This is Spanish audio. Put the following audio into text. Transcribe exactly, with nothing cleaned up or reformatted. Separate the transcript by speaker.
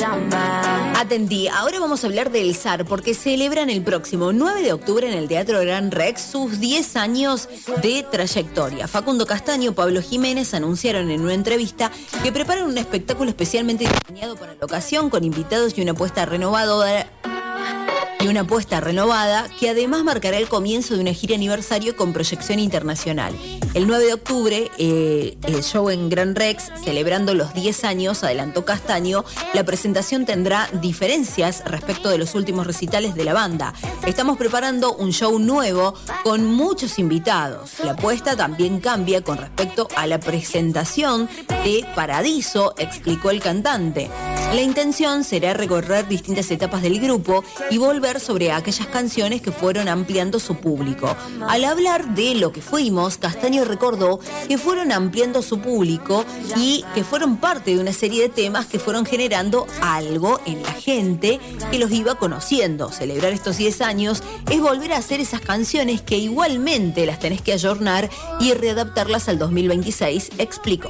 Speaker 1: Atendí, ahora vamos a hablar del S A R porque celebran el próximo nueve de octubre en el Teatro Gran Rex sus diez años de trayectoria. Facundo Castaño, Pablo Jiménez anunciaron en una entrevista que preparan un espectáculo especialmente diseñado para la ocasión con invitados y una apuesta renovadora y una apuesta renovada que además marcará el comienzo de una gira aniversario con proyección internacional. El nueve de octubre, eh, el show en Gran Rex, celebrando los diez años, adelantó Castaño, la presentación tendrá diferencias respecto de los últimos recitales de la banda. Estamos preparando un show nuevo con muchos invitados. La apuesta también cambia con respecto a la presentación de Paradiso, explicó el cantante. La intención será recorrer distintas etapas del grupo y volver sobre aquellas canciones que fueron ampliando su público. Al hablar de lo que fuimos, Castaño recordó que fueron ampliando su público y que fueron parte de una serie de temas que fueron generando algo en la gente que los iba conociendo. Celebrar estos diez años es volver a hacer esas canciones que igualmente las tenés que ayornar y readaptarlas al dos mil veintiséis, explicó.